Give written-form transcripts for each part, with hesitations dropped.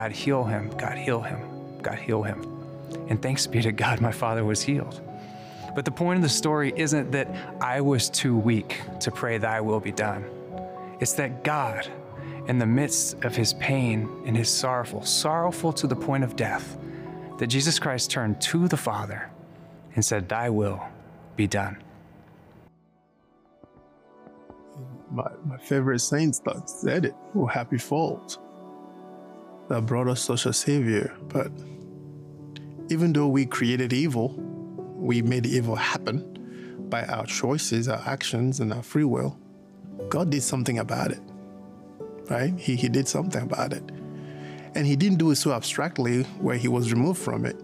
God, heal him. God, heal him. God, heal him. And thanks be to God, my father was healed. But the point of the story isn't that I was too weak to pray thy will be done. It's that God, in the midst of his pain and his sorrowful to the point of death, that Jesus Christ turned to the Father and said, thy will be done. My favorite saints that said it were happy fault that brought us such a savior. But even though we created evil, we made evil happen by our choices, our actions, and our free will, God did something about it, right? He did something about it. And he didn't do it so abstractly where he was removed from it.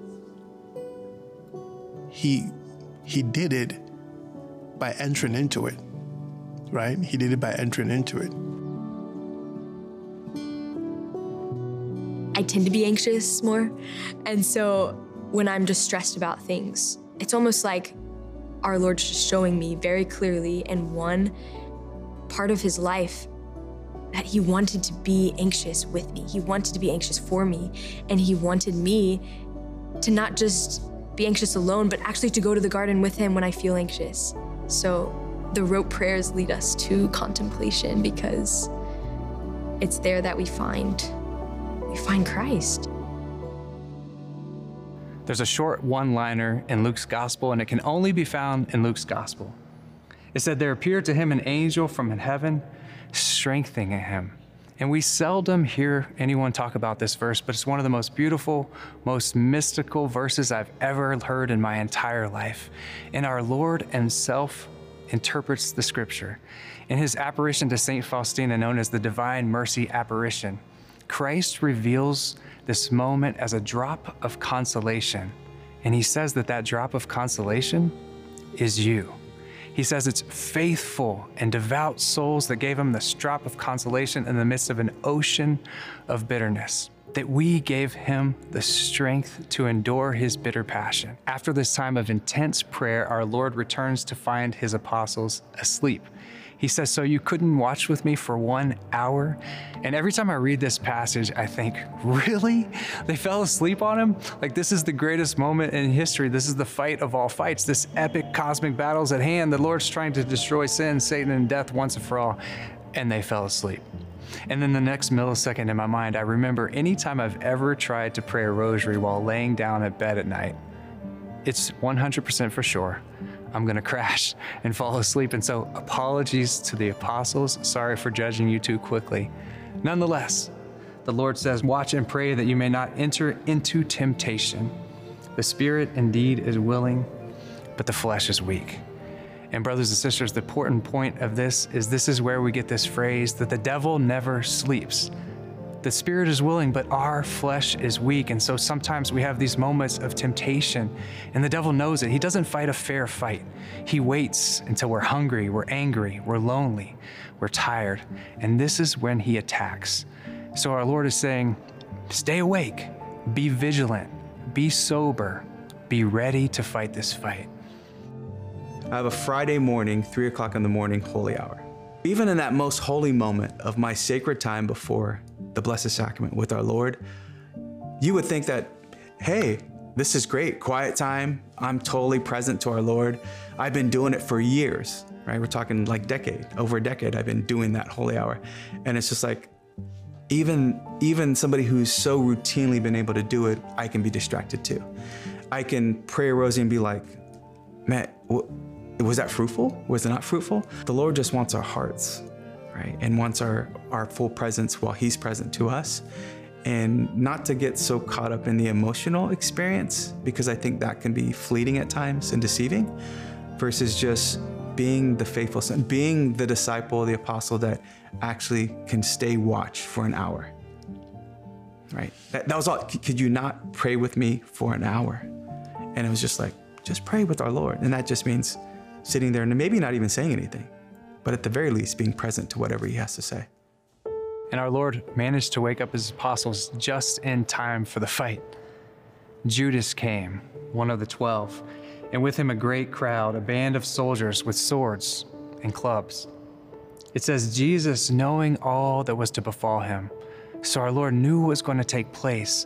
He did it by entering into it, right? He did it by entering into it. I tend to be anxious more. And so when I'm just stressed about things, it's almost like our Lord's just showing me very clearly in one part of his life that he wanted to be anxious with me. He wanted to be anxious for me. And he wanted me to not just be anxious alone, but actually to go to the garden with him when I feel anxious. So the rote prayers lead us to contemplation because it's there that we find Christ. There's a short one-liner in Luke's gospel, and it can only be found in Luke's gospel. It said, there appeared to him an angel from heaven, strengthening him. And we seldom hear anyone talk about this verse, but it's one of the most beautiful, most mystical verses I've ever heard in my entire life. And our Lord himself interprets the scripture. In his apparition to Saint Faustina, known as the Divine Mercy Apparition, Christ reveals this moment as a drop of consolation. And he says that that drop of consolation is you. He says it's faithful and devout souls that gave him this drop of consolation in the midst of an ocean of bitterness, that we gave him the strength to endure his bitter passion. After this time of intense prayer, our Lord returns to find his apostles asleep. He says, so you couldn't watch with me for 1 hour? And every time I read this passage, I think, really? They fell asleep on him? Like, this is the greatest moment in history. This is the fight of all fights. This epic cosmic battle's at hand. The Lord's trying to destroy sin, Satan, and death once and for all. And they fell asleep. And then the next millisecond in my mind, I remember anytime I've ever tried to pray a rosary while laying down at bed at night, it's 100% for sure I'm gonna crash and fall asleep. And so apologies to the apostles. Sorry for judging you too quickly. Nonetheless, the Lord says, watch and pray that you may not enter into temptation. The spirit indeed is willing, but the flesh is weak. And brothers and sisters, the important point of this is where we get this phrase that the devil never sleeps. The spirit is willing, but our flesh is weak. And so sometimes we have these moments of temptation, and the devil knows it. He doesn't fight a fair fight. He waits until we're hungry, we're angry, we're lonely, we're tired. And this is when he attacks. So our Lord is saying, stay awake, be vigilant, be sober, be ready to fight this fight. I have a Friday morning, 3 o'clock in the morning, holy hour. Even in that most holy moment of my sacred time before the Blessed Sacrament with our Lord, you would think that, hey, this is great, quiet time. I'm totally present to our Lord. I've been doing it for years, right? We're talking like over a decade, I've been doing that holy hour. And it's just like, even somebody who's so routinely been able to do it, I can be distracted too. I can pray a rosary and be like, man, was that fruitful? Was it not fruitful? The Lord just wants our hearts, right? And wants our full presence while he's present to us. And not to get so caught up in the emotional experience, because I think that can be fleeting at times and deceiving, versus just being the faithful son, being the disciple, the apostle that actually can stay watch for an hour, right? That was all. Could you not pray with me for an hour? And it was just like, just pray with our Lord. And that just means sitting there and maybe not even saying anything, but at the very least being present to whatever he has to say. And our Lord managed to wake up his apostles just in time for the fight. Judas came, one of the 12, and with him a great crowd, a band of soldiers with swords and clubs. It says, Jesus, knowing all that was to befall him, So our Lord knew what was going to take place